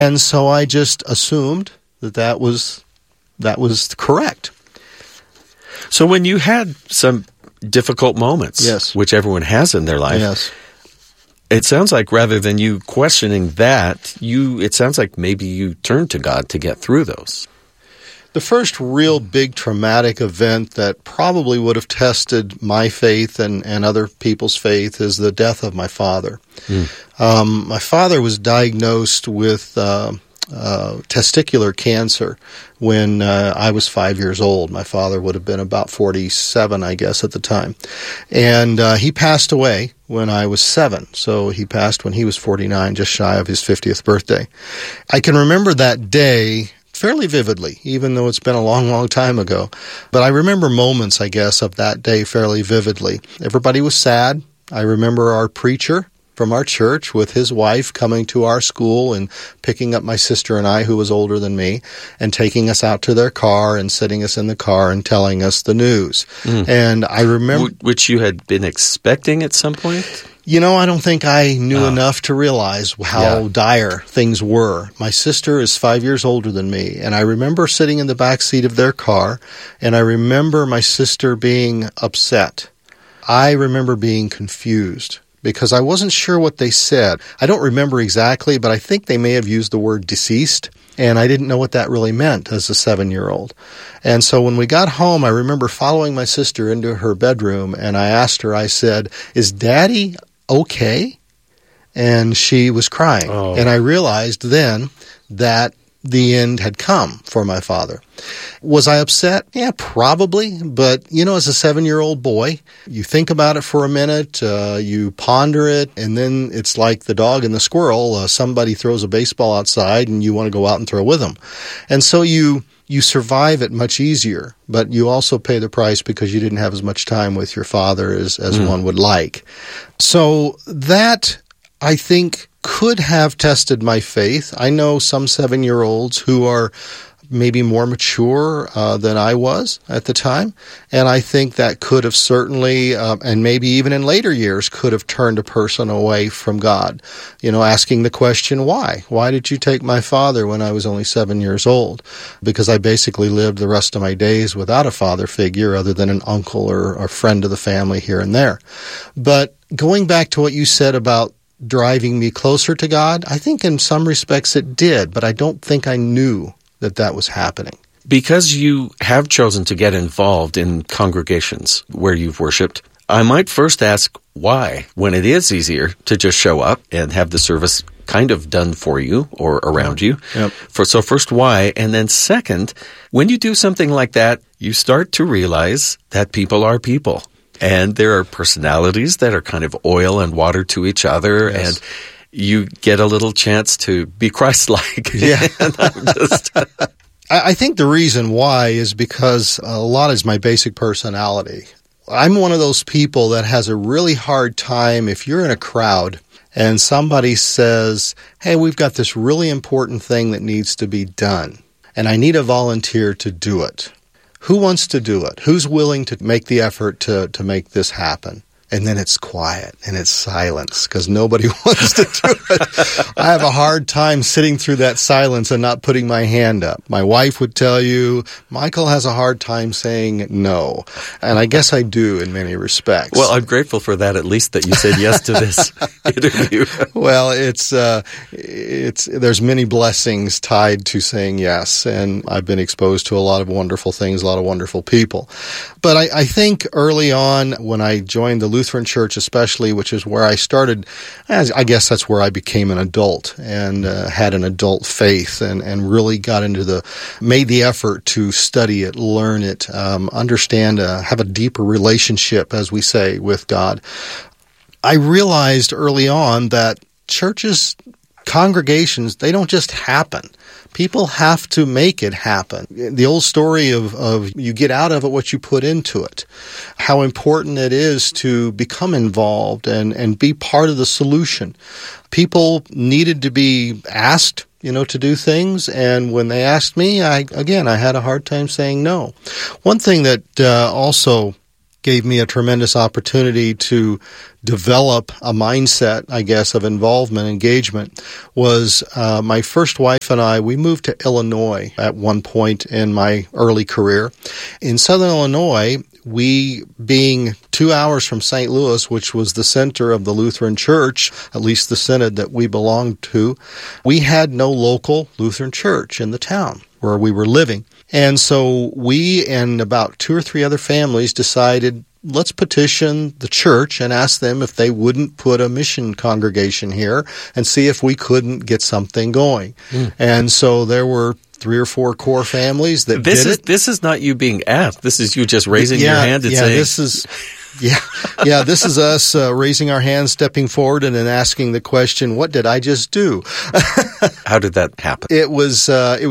And so I just assumed that was correct. So when you had some difficult moments, Yes. which everyone has in their life, Yes. it sounds like rather than you questioning that, it sounds like maybe you turned to God to get through those. The first real big traumatic event that probably would have tested my faith and other people's faith is the death of my father. My father was diagnosed with testicular cancer when I was 5 years old. My father would have been about 47, I guess, at the time. And he passed away when I was 7. So he passed when he was 49, just shy of his 50th birthday. I can remember that day fairly vividly, even though it's been a long, long time ago. But I remember moments, I guess, of that day fairly vividly. Everybody was sad. I remember our preacher from our church with his wife coming to our school and picking up my sister and I, who was older than me, and taking us out to their car and sitting us in the car and telling us the news. And I remember... Which you had been expecting at some point? You know, I don't think I knew enough to realize how dire things were. My sister is 5 years older than me, and I remember sitting in the back seat of their car, and I remember my sister being upset. I remember being confused because I wasn't sure what they said. I don't remember exactly, but I think they may have used the word deceased, and I didn't know what that really meant as a 7-year-old. And so when we got home, I remember following my sister into her bedroom, and I asked her, I said, "Is Daddy okay?" And she was crying. And I realized then that the end had come for my father. Was I upset? Yeah, probably. But, you know, as a 7-year-old boy, you think about it for a minute, you ponder it, and then it's like the dog and the squirrel. Somebody throws a baseball outside and you want to go out and throw with them. And so you survive it much easier, but you also pay the price because you didn't have as much time with your father as one would like. So that, I think, could have tested my faith. I know some 7-year-olds who are maybe more mature than I was at the time, and I think that could have certainly, and maybe even in later years, could have turned a person away from God. You know, asking the question, why? Why did you take my father when I was only 7 years old? Because I basically lived the rest of my days without a father figure other than an uncle or a friend of the family here and there. But going back to what you said about driving me closer to God, I think in some respects it did, but I don't think I knew that was happening. Because you have chosen to get involved in congregations where you've worshiped, I might first ask why, when it is easier to just show up and have the service kind of done for you or around you. Yep. So first, why? And then second, when you do something like that, you start to realize that people are people. And there are personalities that are kind of oil and water to each other, Yes. and you get a little chance to be Christ-like. Yeah. And I'm just... I think the reason why is because a lot is my basic personality. I'm one of those people that has a really hard time if you're in a crowd and somebody says, "Hey, we've got this really important thing that needs to be done, and I need a volunteer to do it." Who wants to do it? Who's willing to make the effort to make this happen? And then it's quiet and it's silence because nobody wants to do it. I have a hard time sitting through that silence and not putting my hand up. My wife would tell you, Michael has a hard time saying no. And I guess I do in many respects. Well, I'm grateful for that, at least that you said yes to this interview. Well, it's there's many blessings tied to saying yes, and I've been exposed to a lot of wonderful things, a lot of wonderful people. But I think early on when I joined the Lutheran Church especially, which is where I started, I guess that's where I became an adult and had an adult faith and really made the effort to study it, learn it, understand, have a deeper relationship, as we say, with God. I realized early on that churches, congregations, they don't just happen. People have to make it happen. The old story of you get out of it what you put into it. How important it is to become involved and be part of the solution. People needed to be asked, to do things, and when they asked me, I had a hard time saying no. One thing that also gave me a tremendous opportunity to develop a mindset, I guess, of involvement, engagement, was my first wife and I, we moved to Illinois at one point in my early career. In Southern Illinois, we, being 2 hours from St. Louis, which was the center of the Lutheran Church, at least the synod that we belonged to, we had no local Lutheran church in the town where we were living. And so we and about 2 or 3 other families decided, let's petition the church and ask them if they wouldn't put a mission congregation here and see if we couldn't get something going. And so there were 3 or 4 core families that did it. This is not you being asked. This is you just raising your hand and saying... This is us raising our hands, stepping forward, and then asking the question, what did I just do? How did that happen? It was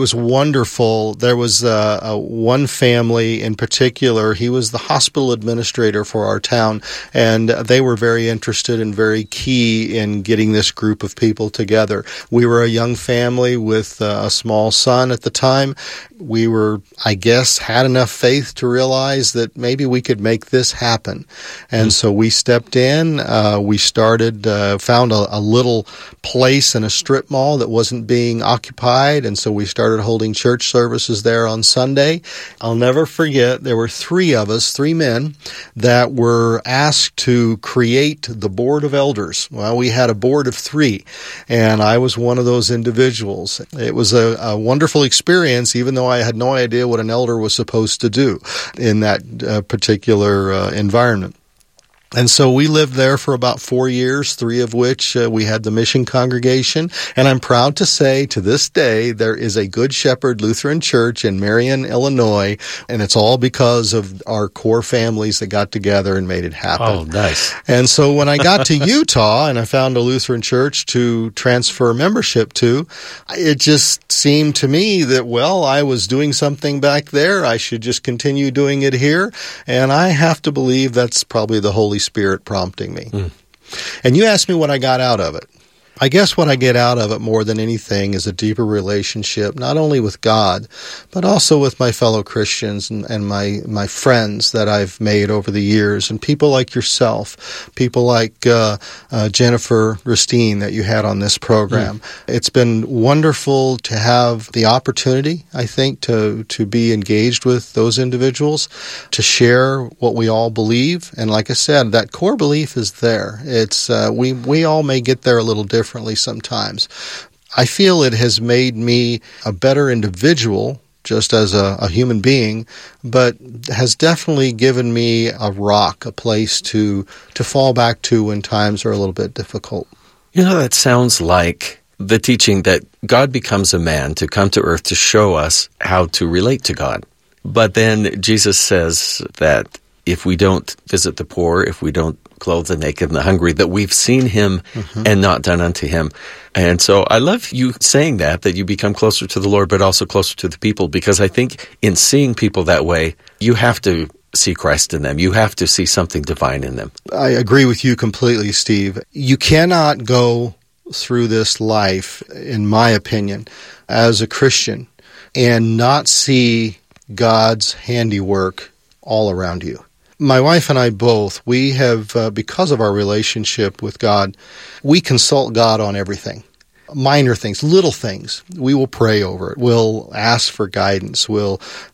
wonderful. There was one family in particular. He was the hospital administrator for our town, and they were very interested and very key in getting this group of people together. We were a young family with a small son at the time. We were, I guess, had enough faith to realize that maybe we could make this happen. And so we stepped in. We started, found a little place in a strip mall that wasn't being occupied, and so we started holding church services there on Sunday. I'll never forget, there were 3 of us, 3 men, that were asked to create the board of elders. Well, we had a board of 3, and I was one of those individuals. It was a wonderful experience, even though I had no idea what an elder was supposed to do in that particular environment. And so we lived there for about 4 years, 3 of which we had the mission congregation. And I'm proud to say, to this day, there is a Good Shepherd Lutheran Church in Marion, Illinois, and it's all because of our core families that got together and made it happen. Oh, nice. And so when I got to Utah and I found a Lutheran church to transfer membership to, it just seemed to me that, well, I was doing something back there. I should just continue doing it here. And I have to believe that's probably the Holy Spirit prompting me. And you asked me what I got out of it. I guess what I get out of it more than anything is a deeper relationship, not only with God, but also with my fellow Christians and my friends that I've made over the years, and people like yourself, people like Jennifer Ristine that you had on this program. It's been wonderful to have the opportunity, I think, to be engaged with those individuals, to share what we all believe. And like I said, that core belief is there. It's we all may get there a little differently sometimes. I feel it has made me a better individual, just as a human being, but has definitely given me a rock, a place to fall back to when times are a little bit difficult. You know, that sounds like the teaching that God becomes a man to come to earth to show us how to relate to God. But then Jesus says that if we don't visit the poor, if we don't clothe the naked and the hungry, that we've seen him and not done unto him. And so I love you saying that you become closer to the Lord, but also closer to the people, because I think in seeing people that way, you have to see Christ in them. You have to see something divine in them. I agree with you completely, Steve. You cannot go through this life, in my opinion, as a Christian and not see God's handiwork all around you. My wife and I both, we have, because of our relationship with God, we consult God on everything. Minor things, little things. We will pray over it. We'll ask for guidance. We'll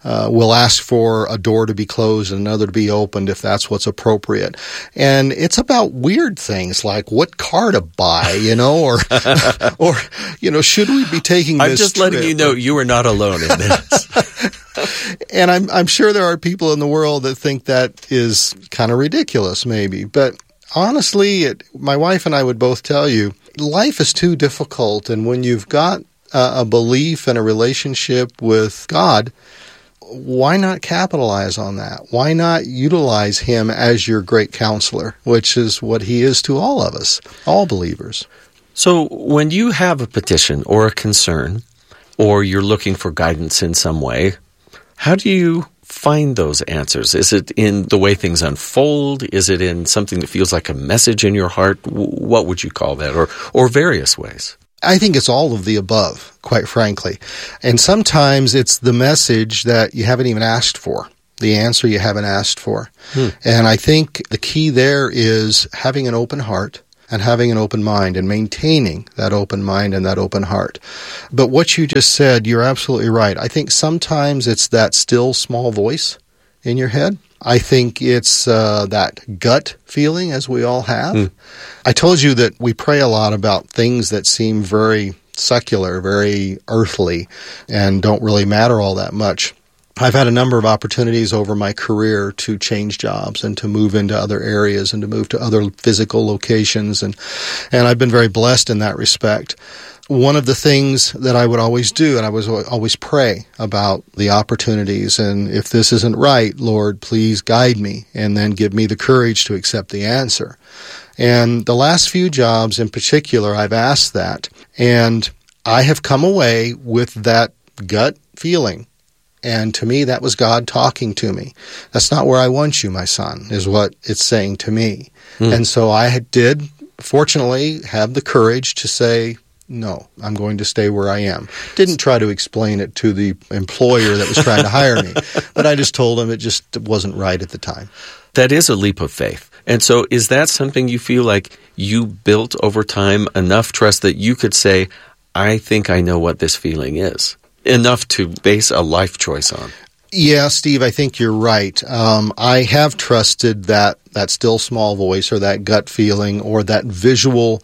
ask for a door to be closed and another to be opened if that's what's appropriate. And it's about weird things like what car to buy, or should we be taking this I'm just letting you know you are not alone in this. And I'm sure there are people in the world that think that is kind of ridiculous, maybe. But honestly, my wife and I would both tell you, life is too difficult. And when you've got a belief and a relationship with God, why not capitalize on that? Why not utilize him as your great counselor, which is what he is to all of us, all believers? So when you have a petition or a concern, or you're looking for guidance in some way, how do you find those answers? Is it in the way things unfold? Is it in something that feels like a message in your heart? What would you call that? Or various ways? I think it's all of the above, quite frankly. And sometimes it's the message that you haven't even asked for. the answer you haven't asked for. And I think the key there is having an open heart and having an open mind and maintaining that open mind and that open heart. But what you just said, you're absolutely right. I think sometimes it's that still small voice in your head. I think it's that gut feeling, as we all have. I told you that we pray a lot about things that seem very secular, very earthly, and don't really matter all that much. I've had a number of opportunities over my career to change jobs and to move into other areas and to move to other physical locations, and I've been very blessed in that respect. One of the things that I would always do, and I was always pray about the opportunities, and if this isn't right, Lord, please guide me, and then give me the courage to accept the answer. And the last few jobs in particular, I've asked that, and I have come away with that gut feeling. And to me, that was God talking to me. That's not where I want you, my son, is what it's saying to me. And so I did, fortunately, have the courage to say, no, I'm going to stay where I am. Didn't try to explain it to the employer that was trying to hire me, but I just told him it just wasn't right at the time. That is a leap of faith. And so is that something you feel like you built over time, enough trust that you could say, I think I know what this feeling is? Enough to base a life choice on. Yeah, Steve, I think you're right. I have trusted that still small voice or that gut feeling or that visual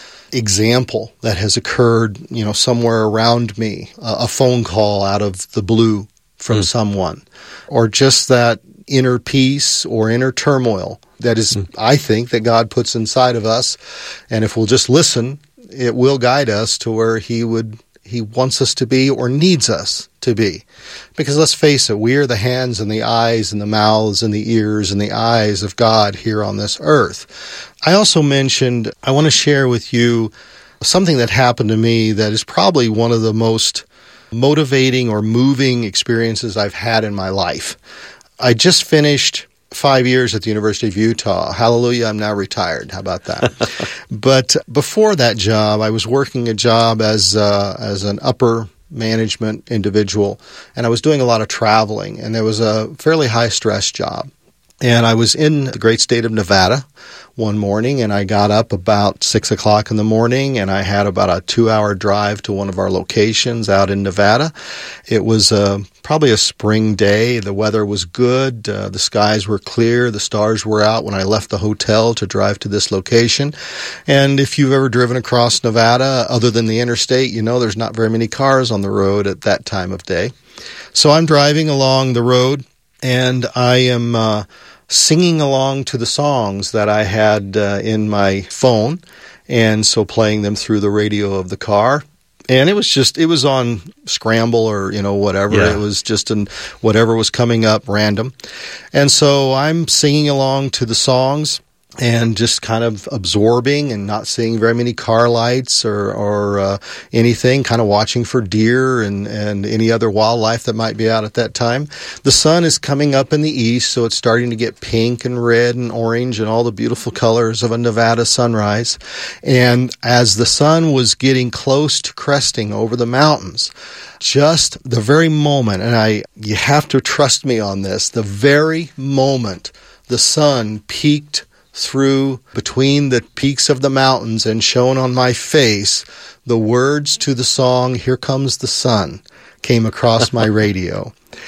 example that has occurred, somewhere around me, a phone call out of the blue from someone, or just that inner peace or inner turmoil that is, I think, that God puts inside of us. And if we'll just listen, it will guide us to where He wants us to be or needs us to be. Because let's face it, we are the hands and the eyes and the mouths and the ears and the eyes of God here on this earth. I also mentioned, I want to share with you something that happened to me that is probably one of the most motivating or moving experiences I've had in my life. I just finished 5 years at the University of Utah. Hallelujah, I'm now retired. How about that? But before that job, I was working a job as an upper management individual, and I was doing a lot of traveling, and there was a fairly high-stress job. And I was in the great state of Nevada one morning, and I got up about 6 o'clock in the morning, and I had about a 2-hour drive to one of our locations out in Nevada. It was probably a spring day. The weather was good. The skies were clear. The stars were out when I left the hotel to drive to this location. And if you've ever driven across Nevada, other than the interstate, there's not very many cars on the road at that time of day. So I'm driving along the road, and I am singing along to the songs that I had in my phone, and so playing them through the radio of the car. And it was on scramble or, whatever. Yeah. It was just whatever was coming up random. And so I'm singing along to the songs and just kind of absorbing and not seeing very many car lights or anything, kind of watching for deer and any other wildlife that might be out at that time. The sun is coming up in the east, so it's starting to get pink and red and orange and all the beautiful colors of a Nevada sunrise. And as the sun was getting close to cresting over the mountains, just the very moment, and you have to trust me on this, the very moment the sun peaked through between the peaks of the mountains and shone on my face, the words to the song, Here Comes the Sun, came across my radio.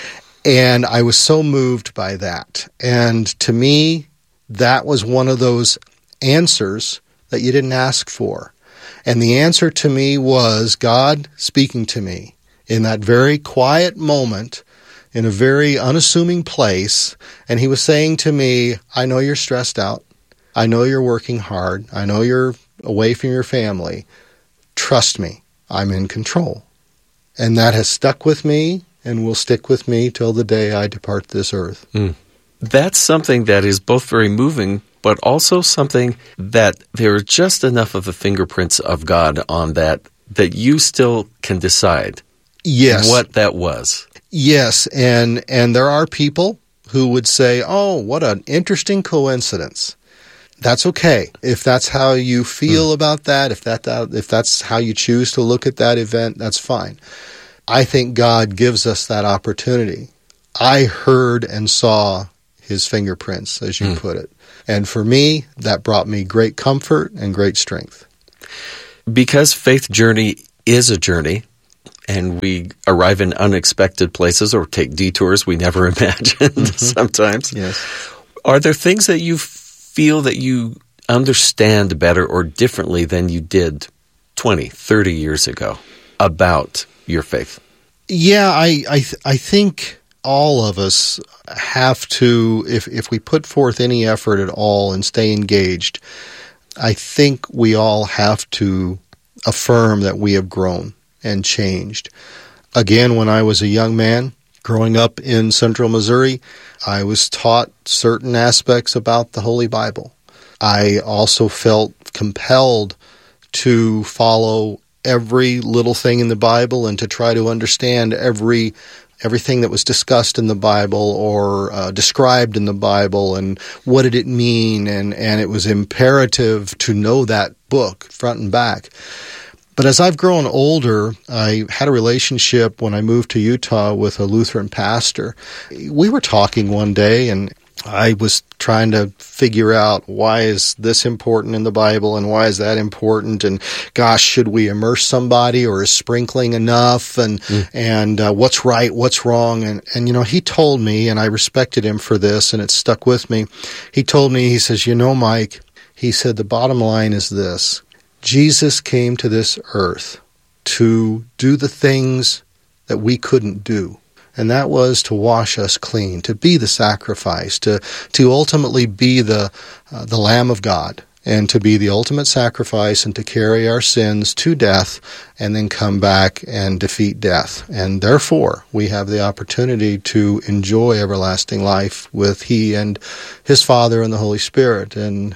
And I was so moved by that. And to me, that was one of those answers that you didn't ask for. And the answer to me was God speaking to me in that very quiet moment, in a very unassuming place. And He was saying to me, I know you're stressed out. I know you're working hard. I know you're away from your family. Trust me, I'm in control. And that has stuck with me and will stick with me till the day I depart this earth. That's something that is both very moving, but also something that there are just enough of the fingerprints of God on that you still can decide what that was. Yes, and there are people who would say, oh, what an interesting coincidence. That's okay. If that's how you feel about that, if that's how you choose to look at that event, that's fine. I think God gives us that opportunity I heard and saw his fingerprints, as you put it. And for me, that brought me great comfort and great strength. Because faith journey is a journey, and we arrive in unexpected places or take detours we never imagined sometimes. Yes. Are there things that you feel that you understand better or differently than you did 20, 30 years ago about your faith? Yeah, I think all of us have to, if we put forth any effort at all and stay engaged, I think we all have to affirm that we have grown and changed. Again, when I was a young man, growing up in central Missouri, I was taught certain aspects about the Holy Bible. I also felt compelled to follow every little thing in the Bible and to try to understand everything that was discussed in the Bible or described in the Bible and what did it mean, and it was imperative to know that book front and back. But as I've grown older, I had a relationship when I moved to Utah with a Lutheran pastor. We were talking one day, and I was trying to figure out why is this important in the Bible and why is that important, and gosh, should we immerse somebody or is sprinkling enough, and what's right, what's wrong, and he told me, and I respected him for this, and it stuck with me. He told me, he says, Mike, he said, the bottom line is this: Jesus came to this earth to do the things that we couldn't do. And that was to wash us clean, to be the sacrifice, to ultimately be the Lamb of God, and to be the ultimate sacrifice and to carry our sins to death and then come back and defeat death. And therefore, we have the opportunity to enjoy everlasting life with He and His Father and the Holy Spirit in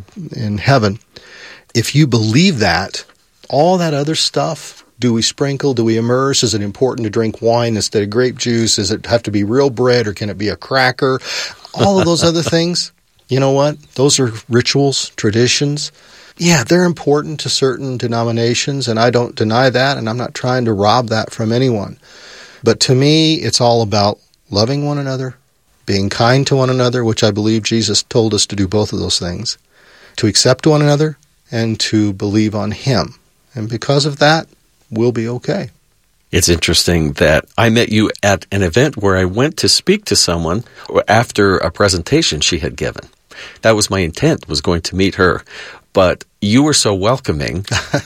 heaven. If you believe that, all that other stuff, do we sprinkle? Do we immerse? Is it important to drink wine instead of grape juice? Does it have to be real bread or can it be a cracker? All of those other things, you know what? Those are rituals, traditions. Yeah, they're important to certain denominations, and I don't deny that, and I'm not trying to rob that from anyone. But to me, it's all about loving one another, being kind to one another, which I believe Jesus told us to do both of those things, to accept one another, and to believe on Him. And because of that, we'll be okay. It's interesting that I met you at an event where I went to speak to someone after a presentation she had given. That was my intent, was going to meet her. But you were so welcoming,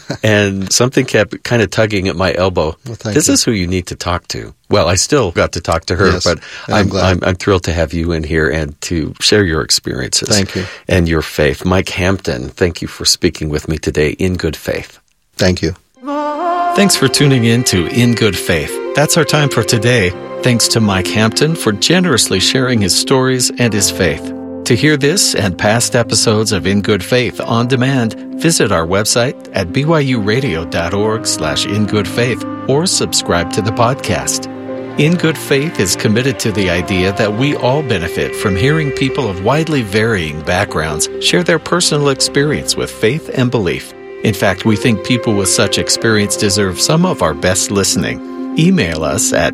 and something kept kind of tugging at my elbow. Well, this is who you need to talk to. Well, I still got to talk to her, yes, but I'm thrilled to have you in here and to share your experiences. Thank you. And your faith. Mike Hampton, thank you for speaking with me today in good faith. Thank you. Thanks for tuning in to In Good Faith. That's our time for today. Thanks to Mike Hampton for generously sharing his stories and his faith. To hear this and past episodes of In Good Faith on demand, visit our website at byuradio.org/ingoodfaith or subscribe to the podcast. In Good Faith is committed to the idea that we all benefit from hearing people of widely varying backgrounds share their personal experience with faith and belief. In fact, we think people with such experience deserve some of our best listening. Email us at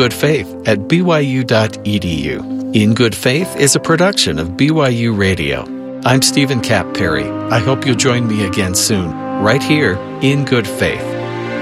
ingoodfaith@byu.edu. In Good Faith is a production of BYU Radio. I'm Stephen Kapp Perry. I hope you'll join me again soon, right here in Good Faith.